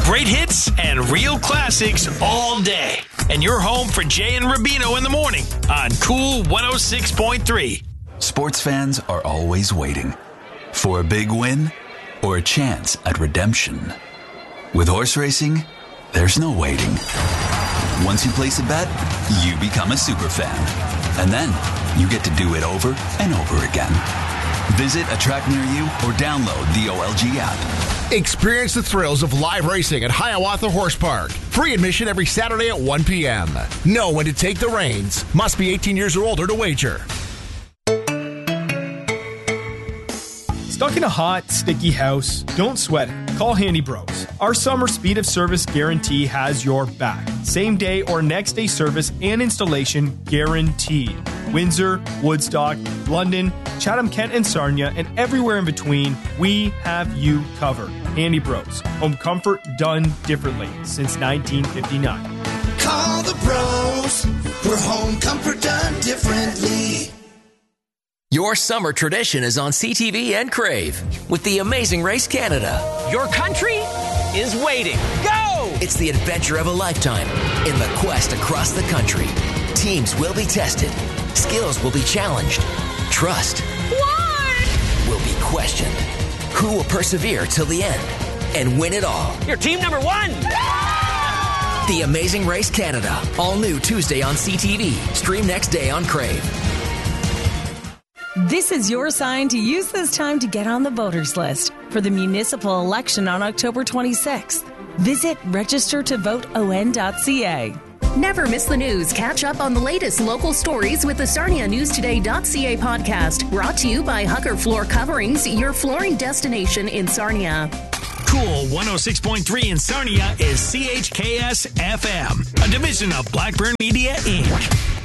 Great hits and real classics all day. And you're home for Jay and Rubino in the morning on Cool 106.3. Sports fans are always waiting for a big win or a chance at redemption. With horse racing, there's no waiting. Once you place a bet, you become a super fan. And then you get to do it over and over again. Visit a track near you or download the OLG app. Experience the thrills of live racing at Hiawatha Horse Park. Free admission every Saturday at 1 p.m. Know when to take the reins. Must be 18 years or older to wager. Stuck in a hot, sticky house? Don't sweat it. Call Handy Bros. Our summer speed of service guarantee has your back. Same day or next day service and installation guaranteed. Windsor, Woodstock, London, Chatham-Kent and Sarnia, and everywhere in between, we have you covered. Handy Bros. Home comfort done differently since 1959. Call the pros. We're home comfort done differently. Your summer tradition is on CTV and Crave with The Amazing Race Canada. Your country is waiting. Go! It's the adventure of a lifetime in the quest across the country. Teams will be tested. Skills will be challenged. Trust will be questioned. Who will persevere till the end and win it all? You're team number one! The Amazing Race Canada. All new Tuesday on CTV. Stream next day on Crave. This is your sign to use this time to get on the voters list for the municipal election on October 26th. Visit registertovoteon.ca. Never miss the news. Catch up on the latest local stories with the SarniaNewsToday.ca podcast. Brought to you by Hucker Floor Coverings, your flooring destination in Sarnia. Cool 106.3 in Sarnia is CHKS FM, a division of Blackburn Media, Inc.